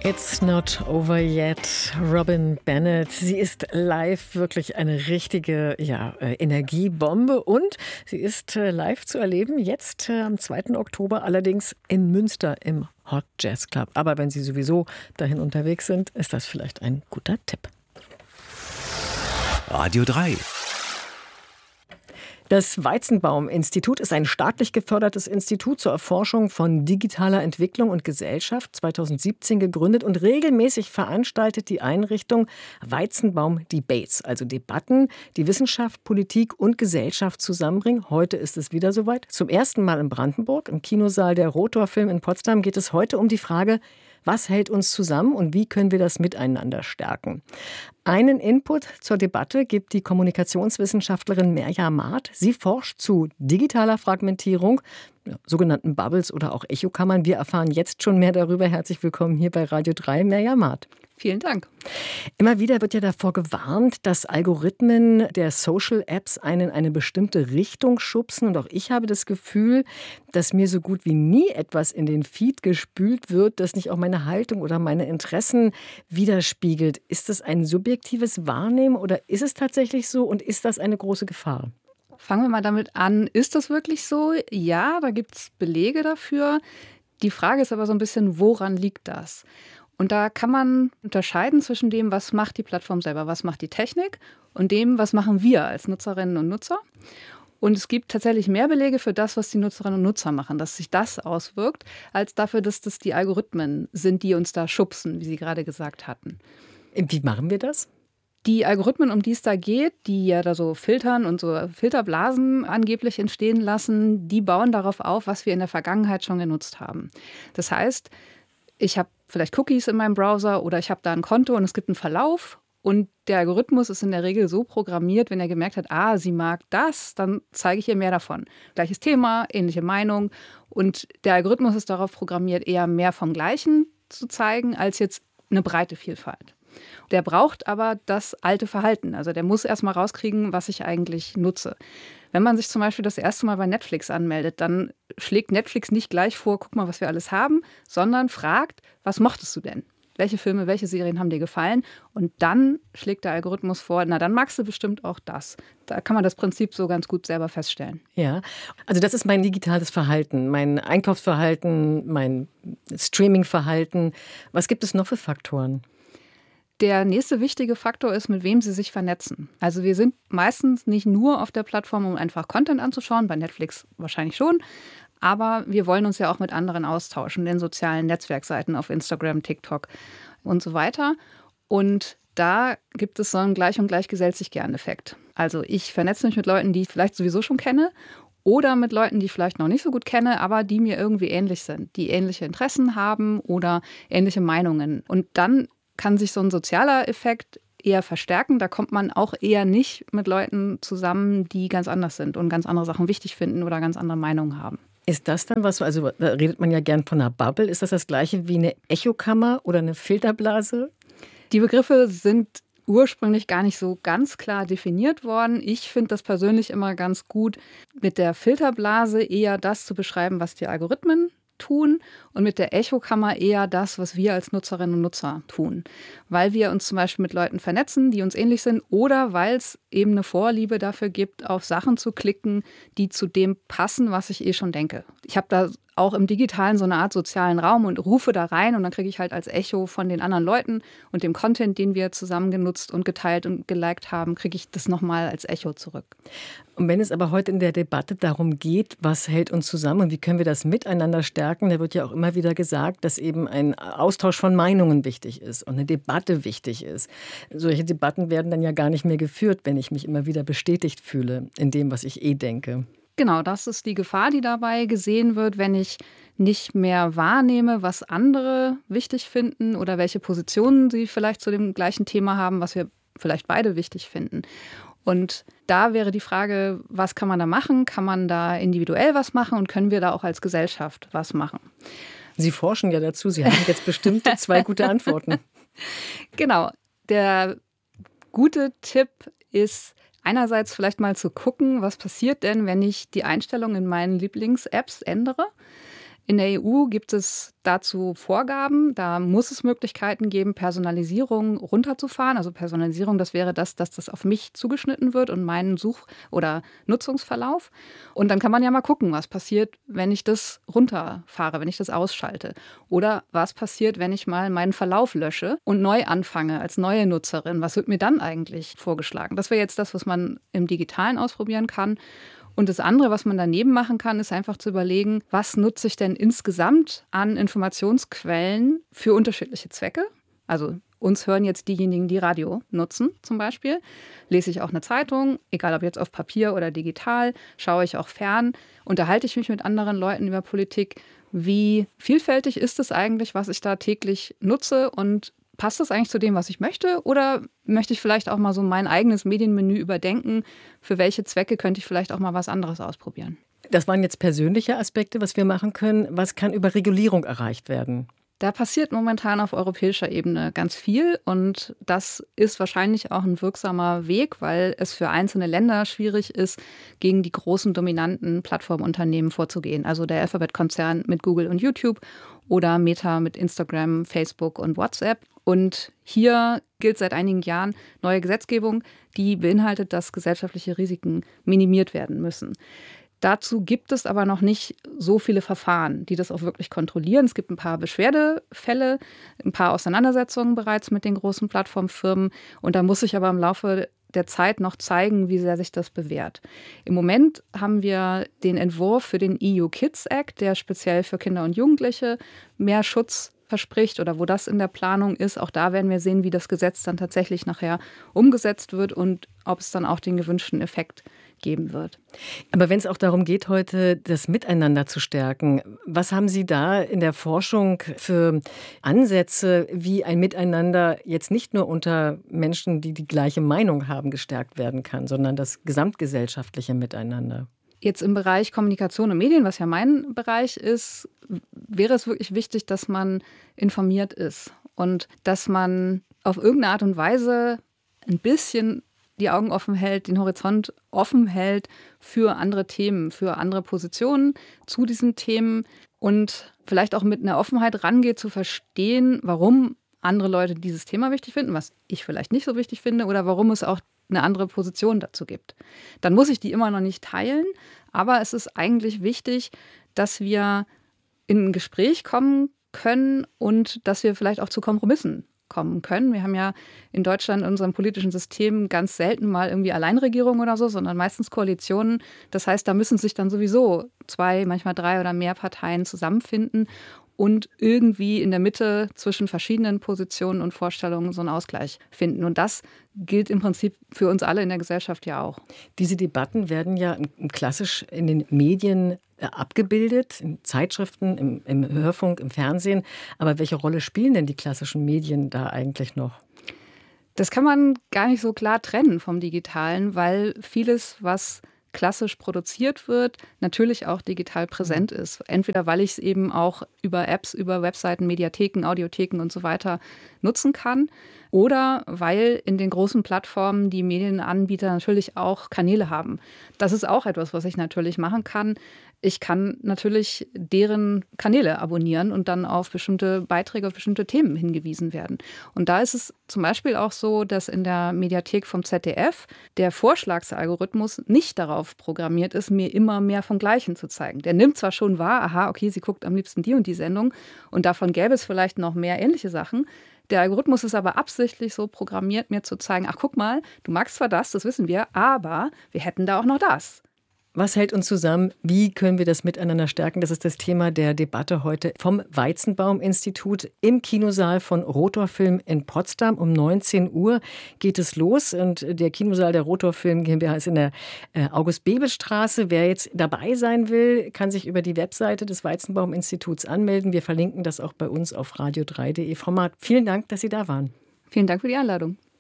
It's not over yet. Robin Bennett. Sie ist live wirklich eine richtige Energiebombe und sie ist live zu erleben, jetzt am 2. Oktober allerdings in Münster im Hot Jazz Club. Aber wenn Sie sowieso dahin unterwegs sind, ist das vielleicht ein guter Tipp. Radio 3. Das Weizenbaum-Institut ist ein staatlich gefördertes Institut zur Erforschung von digitaler Entwicklung und Gesellschaft, 2017 gegründet, und regelmäßig veranstaltet die Einrichtung Weizenbaum-Debates, also Debatten, die Wissenschaft, Politik und Gesellschaft zusammenbringen. Heute ist es wieder soweit. Zum ersten Mal in Brandenburg, im Kinosaal der Rotor Film in Potsdam, geht es heute um die Frage, was hält uns zusammen und wie können wir das miteinander stärken? Einen Input zur Debatte gibt die Kommunikationswissenschaftlerin Merja Maat. Sie forscht zu digitaler Fragmentierung, sogenannten Bubbles oder auch Echokammern. Wir erfahren jetzt schon mehr darüber. Herzlich willkommen hier bei Radio 3, Merja Maat. Vielen Dank. Immer wieder wird ja davor gewarnt, dass Algorithmen der Social-Apps einen in eine bestimmte Richtung schubsen. Und auch ich habe das Gefühl, dass mir so gut wie nie etwas in den Feed gespült wird, das nicht auch meine Haltung oder meine Interessen widerspiegelt. Ist das ein subjektives Wahrnehmen oder ist es tatsächlich so und ist das eine große Gefahr? Fangen wir mal damit an. Ist das wirklich so? Ja, da gibt es Belege dafür. Die Frage ist aber so ein bisschen, woran liegt das? Und da kann man unterscheiden zwischen dem, was macht die Plattform selber, was macht die Technik und dem, was machen wir als Nutzerinnen und Nutzer. Und es gibt tatsächlich mehr Belege für das, was die Nutzerinnen und Nutzer machen, dass sich das auswirkt, als dafür, dass das die Algorithmen sind, die uns da schubsen, wie Sie gerade gesagt hatten. Wie machen wir das? Die Algorithmen, um die es da geht, die ja da so filtern und so Filterblasen angeblich entstehen lassen, die bauen darauf auf, was wir in der Vergangenheit schon genutzt haben. Das heißt, ich habe vielleicht Cookies in meinem Browser oder ich habe da ein Konto und es gibt einen Verlauf und der Algorithmus ist in der Regel so programmiert, wenn er gemerkt hat, sie mag das, dann zeige ich ihr mehr davon. Gleiches Thema, ähnliche Meinung und der Algorithmus ist darauf programmiert, eher mehr vom Gleichen zu zeigen, als jetzt eine breite Vielfalt. Der braucht aber das alte Verhalten. Also der muss erst mal rauskriegen, was ich eigentlich nutze. Wenn man sich zum Beispiel das erste Mal bei Netflix anmeldet, dann schlägt Netflix nicht gleich vor, guck mal, was wir alles haben, sondern fragt, was mochtest du denn? Welche Filme, welche Serien haben dir gefallen? Und dann schlägt der Algorithmus vor, na dann magst du bestimmt auch das. Da kann man das Prinzip so ganz gut selber feststellen. Ja, also das ist mein digitales Verhalten, mein Einkaufsverhalten, mein Streamingverhalten. Was gibt es noch für Faktoren? Der nächste wichtige Faktor ist, mit wem Sie sich vernetzen. Also wir sind meistens nicht nur auf der Plattform, um einfach Content anzuschauen, bei Netflix wahrscheinlich schon, aber wir wollen uns ja auch mit anderen austauschen, den sozialen Netzwerkseiten auf Instagram, TikTok und so weiter. Und da gibt es so einen Gleich und Gleich gesellt sich gern Effekt. Also ich vernetze mich mit Leuten, die ich vielleicht sowieso schon kenne oder mit Leuten, die ich vielleicht noch nicht so gut kenne, aber die mir irgendwie ähnlich sind, die ähnliche Interessen haben oder ähnliche Meinungen. Und dann kann sich so ein sozialer Effekt eher verstärken. Da kommt man auch eher nicht mit Leuten zusammen, die ganz anders sind und ganz andere Sachen wichtig finden oder ganz andere Meinungen haben. Ist das dann was, also da redet man ja gern von einer Bubble, ist das Gleiche wie eine Echokammer oder eine Filterblase? Die Begriffe sind ursprünglich gar nicht so ganz klar definiert worden. Ich finde das persönlich immer ganz gut, mit der Filterblase eher das zu beschreiben, was die Algorithmen tun und mit der Echokammer eher das, was wir als Nutzerinnen und Nutzer tun. Weil wir uns zum Beispiel mit Leuten vernetzen, die uns ähnlich sind oder weil es eben eine Vorliebe dafür gibt, auf Sachen zu klicken, die zu dem passen, was ich schon denke. Ich habe da auch im Digitalen so eine Art sozialen Raum und rufe da rein und dann kriege ich halt als Echo von den anderen Leuten und dem Content, den wir zusammen genutzt und geteilt und geliked haben, kriege ich das nochmal als Echo zurück. Und wenn es aber heute in der Debatte darum geht, was hält uns zusammen und wie können wir das miteinander stärken, da wird ja auch immer wieder gesagt, dass eben ein Austausch von Meinungen wichtig ist und eine Debatte wichtig ist. Solche Debatten werden dann ja gar nicht mehr geführt, wenn ich mich immer wieder bestätigt fühle in dem, was ich denke. Genau, das ist die Gefahr, die dabei gesehen wird, wenn ich nicht mehr wahrnehme, was andere wichtig finden oder welche Positionen sie vielleicht zu dem gleichen Thema haben, was wir vielleicht beide wichtig finden. Und da wäre die Frage, was kann man da machen? Kann man da individuell was machen und können wir da auch als Gesellschaft was machen? Sie forschen ja dazu, Sie haben jetzt bestimmt 2 gute Antworten. Genau, der gute Tipp ist, einerseits vielleicht mal zu gucken, was passiert denn, wenn ich die Einstellungen in meinen Lieblings-Apps ändere. In der EU gibt es dazu Vorgaben. Da muss es Möglichkeiten geben, Personalisierung runterzufahren. Also Personalisierung, das wäre das, dass das auf mich zugeschnitten wird und meinen Such- oder Nutzungsverlauf. Und dann kann man ja mal gucken, was passiert, wenn ich das runterfahre, wenn ich das ausschalte. Oder was passiert, wenn ich mal meinen Verlauf lösche und neu anfange als neue Nutzerin. Was wird mir dann eigentlich vorgeschlagen? Das wäre jetzt das, was man im Digitalen ausprobieren kann. Und das andere, was man daneben machen kann, ist einfach zu überlegen, was nutze ich denn insgesamt an Informationsquellen für unterschiedliche Zwecke? Also uns hören jetzt diejenigen, die Radio nutzen zum Beispiel. Lese ich auch eine Zeitung, egal ob jetzt auf Papier oder digital, schaue ich auch fern, unterhalte ich mich mit anderen Leuten über Politik. Wie vielfältig ist es eigentlich, was ich da täglich nutze und passt das eigentlich zu dem, was ich möchte? Oder möchte ich vielleicht auch mal so mein eigenes Medienmenü überdenken? Für welche Zwecke könnte ich vielleicht auch mal was anderes ausprobieren? Das waren jetzt persönliche Aspekte, was wir machen können. Was kann über Regulierung erreicht werden? Da passiert momentan auf europäischer Ebene ganz viel und das ist wahrscheinlich auch ein wirksamer Weg, weil es für einzelne Länder schwierig ist, gegen die großen dominanten Plattformunternehmen vorzugehen. Also der Alphabet-Konzern mit Google und YouTube oder Meta mit Instagram, Facebook und WhatsApp. Und hier gilt seit einigen Jahren neue Gesetzgebung, die beinhaltet, dass gesellschaftliche Risiken minimiert werden müssen. Dazu gibt es aber noch nicht so viele Verfahren, die das auch wirklich kontrollieren. Es gibt ein paar Beschwerdefälle, ein paar Auseinandersetzungen bereits mit den großen Plattformfirmen. Und da muss sich aber im Laufe der Zeit noch zeigen, wie sehr sich das bewährt. Im Moment haben wir den Entwurf für den EU Kids Act, der speziell für Kinder und Jugendliche mehr Schutz verspricht oder wo das in der Planung ist. Auch da werden wir sehen, wie das Gesetz dann tatsächlich nachher umgesetzt wird und ob es dann auch den gewünschten Effekt geben wird. Aber wenn es auch darum geht, heute das Miteinander zu stärken, was haben Sie da in der Forschung für Ansätze, wie ein Miteinander jetzt nicht nur unter Menschen, die die gleiche Meinung haben, gestärkt werden kann, sondern das gesamtgesellschaftliche Miteinander? Jetzt im Bereich Kommunikation und Medien, was ja mein Bereich ist, wäre es wirklich wichtig, dass man informiert ist und dass man auf irgendeine Art und Weise ein bisschen die Augen offen hält, den Horizont offen hält für andere Themen, für andere Positionen zu diesen Themen und vielleicht auch mit einer Offenheit rangeht, zu verstehen, warum andere Leute dieses Thema wichtig finden, was ich vielleicht nicht so wichtig finde oder warum es auch eine andere Position dazu gibt. Dann muss ich die immer noch nicht teilen, aber es ist eigentlich wichtig, dass wir in ein Gespräch kommen können und dass wir vielleicht auch zu Kompromissen kommen können. Wir haben ja in Deutschland in unserem politischen System ganz selten mal irgendwie Alleinregierung oder so, sondern meistens Koalitionen. Das heißt, da müssen sich dann sowieso 2, manchmal 3 oder mehr Parteien zusammenfinden und irgendwie in der Mitte zwischen verschiedenen Positionen und Vorstellungen so einen Ausgleich finden. Und das gilt im Prinzip für uns alle in der Gesellschaft ja auch. Diese Debatten werden ja klassisch in den Medien abgebildet, in Zeitschriften, im Hörfunk, im Fernsehen. Aber welche Rolle spielen denn die klassischen Medien da eigentlich noch? Das kann man gar nicht so klar trennen vom Digitalen, weil vieles, was klassisch produziert wird, natürlich auch digital präsent ist. Entweder weil ich es eben auch über Apps, über Webseiten, Mediatheken, Audiotheken und so weiter nutzen kann oder weil in den großen Plattformen die Medienanbieter natürlich auch Kanäle haben. Das ist auch etwas, was ich natürlich machen kann. Ich kann natürlich deren Kanäle abonnieren und dann auf bestimmte Beiträge, auf bestimmte Themen hingewiesen werden. Und da ist es zum Beispiel auch so, dass in der Mediathek vom ZDF der Vorschlagsalgorithmus nicht darauf programmiert ist, mir immer mehr vom Gleichen zu zeigen. Der nimmt zwar schon wahr, aha, okay, sie guckt am liebsten die und die Sendung und davon gäbe es vielleicht noch mehr ähnliche Sachen. Der Algorithmus ist aber absichtlich so programmiert, mir zu zeigen, ach guck mal, du magst zwar das wissen wir, aber wir hätten da auch noch das. Was hält uns zusammen? Wie können wir das miteinander stärken? Das ist das Thema der Debatte heute vom Weizenbaum-Institut im Kinosaal von Rotor Film in Potsdam. Um 19 Uhr geht es los und der Kinosaal der Rotor Film GmbH ist in der August-Bebel-Straße. Wer jetzt dabei sein will, kann sich über die Webseite des Weizenbaum-Instituts anmelden. Wir verlinken das auch bei uns auf radio3.de. Frau Maat, vielen Dank, dass Sie da waren. Vielen Dank für die Einladung.